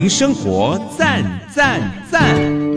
生活赞赞赞！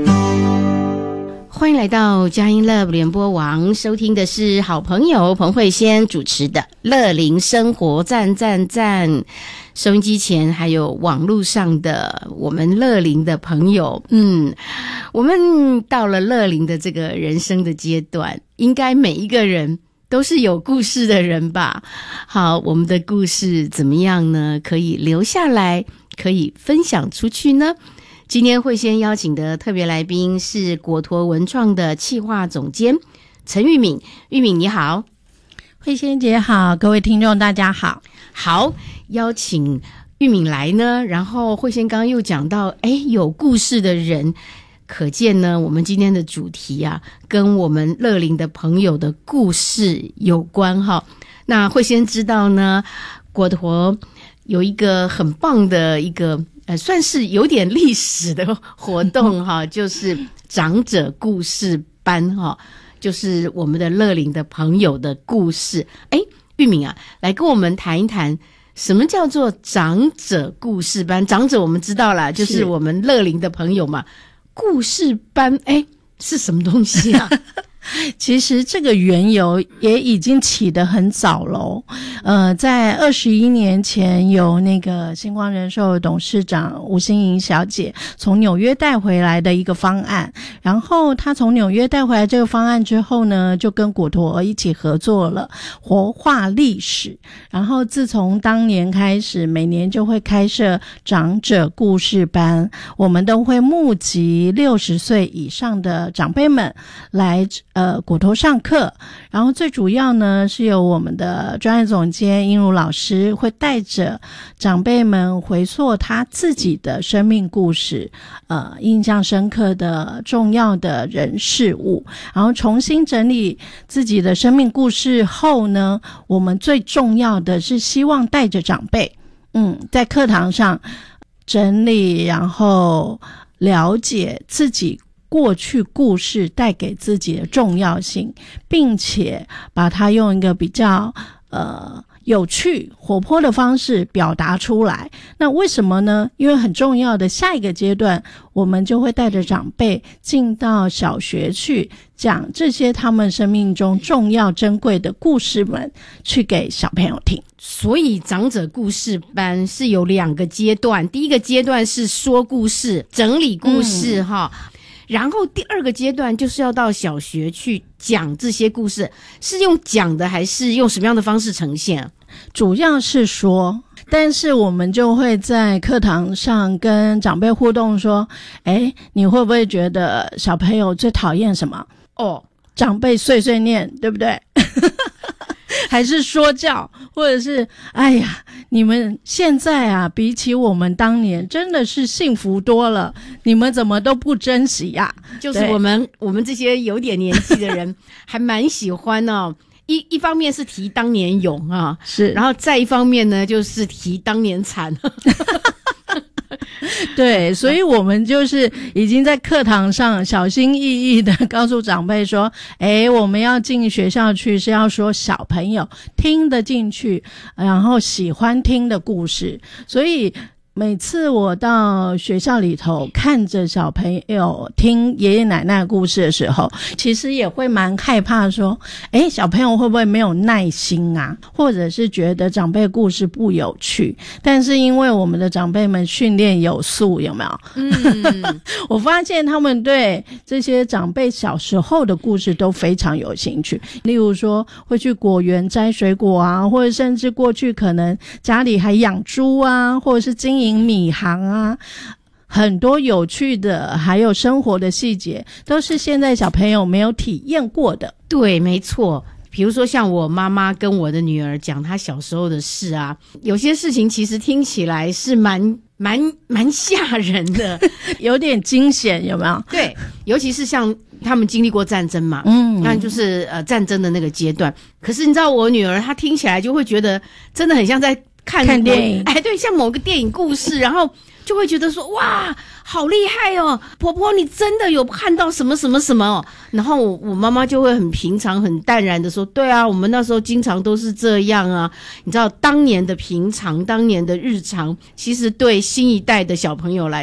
欢迎来到佳音 Love 联播网，收听的是好朋友彭慧仙主持的乐龄生活赞赞赞。收音机前还有网络上的我们乐龄的朋友，我们到了乐龄的这个人生的阶段，应该每一个人都是有故事的人吧。好，我们的故事怎么样呢？可以留下来，可以分享出去呢？今天会先邀请的特别来宾是果陀文创的企划总监陈玉敏。玉敏你好。 慧仙姐好，各位听众大家好。 好，邀请玉敏来呢，然后慧仙刚刚又讲到有故事的人，可见呢我们今天的主题啊跟我们乐龄的朋友的故事有关哈。那慧仙知道呢，果陀有一个很棒的一个算是有点历史的活动哈，就是长者故事班哈，就是我们的乐龄的朋友的故事。玉敏啊，来跟我们谈一谈什么叫做长者故事班。长者我们知道啦，就是我们乐龄的朋友嘛。故事班是什么东西啊？ 其实这个缘由也已经起得很早咯。在21年前，有那个星光人寿董事长吴欣莹小姐从纽约带回来的一个方案，然后她从纽约带回来这个方案之后呢，就跟果陀一起合作了活化历史，然后自从当年开始，每年就会开设长者故事班，我们都会募集60岁以上的长辈们来果陀上课，然后最主要呢是由我们的专业总监英如老师会带着长辈们回溯他自己的生命故事，印象深刻的重要的人事物，然后重新整理自己的生命故事后呢，我们最重要的是希望带着长辈在课堂上整理，然后了解自己过去故事带给自己的重要性，并且把它用一个比较有趣活泼的方式表达出来。那为什么呢？因为很重要的下一个阶段，我们就会带着长辈进到小学去讲这些他们生命中重要珍贵的故事们去给小朋友听。 所以长者故事班是有2个阶段，第一个阶段是说故事整理故事哈，然后第2个阶段就是要到小学去讲这些故事，是用讲的还是用什么样的方式呈现啊？ 主要是说，但是我们就会在课堂上跟长辈互动说，你会不会觉得小朋友最讨厌什么？长辈碎碎念，对不对？还是说教，或者是你们现在啊比起我们当年真的是幸福多了，你们怎么都不珍惜呀？ 就是我们这些有点年纪的人还蛮喜欢哦。一方面是提当年勇啊，是，然后再一方面呢就是提当年惨。 对，所以我们就是已经在课堂上小心翼翼的告诉长辈说，我们要进学校去是要说小朋友听得进去，然后喜欢听的故事。所以每次我到学校里头看着小朋友听爷爷奶奶的故事的时候，其实也会蛮害怕说，小朋友会不会没有耐心啊，或者是觉得长辈故事不有趣。但是因为我们的长辈们训练有素，有没有？我发现他们对这些长辈小时候的故事都非常有兴趣，例如说会去果园摘水果啊，或者甚至过去可能家里还养猪啊，或者是经营米行啊，很多有趣的还有生活的细节都是现在小朋友没有体验过的。 对，没错。比如说像我妈妈跟我的女儿讲她小时候的事啊，有些事情其实听起来是蛮吓人的， 有点惊险，有没有？ 对，尤其是像他们经历过战争嘛，那就是战争的那个阶段。可是你知道我女儿她听起来就会觉得真的很像在看电影， 对，像某个电影故事，然后就会觉得说哇好厉害哦，婆婆你真的有看到什么什么什么哦。然后我妈妈就会很平常很淡然的说，对啊，我们那时候经常都是这样啊。你知道当年的平常，当年的日常，其实对新一代的小朋友来